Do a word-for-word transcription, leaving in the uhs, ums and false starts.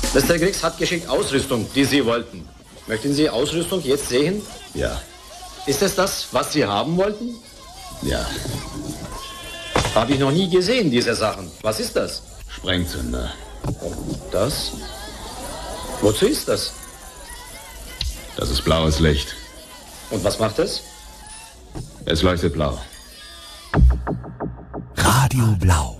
Mister Griggs hat geschickt Ausrüstung, die Sie wollten. Möchten Sie Ausrüstung jetzt sehen? Ja. Ist es das, was Sie haben wollten? Ja. Habe ich noch nie gesehen, diese Sachen. Was ist das? Sprengzünder. Das? Wozu ist das? Das ist blaues Licht. Und was macht es? Es leuchtet blau. Radio Blau.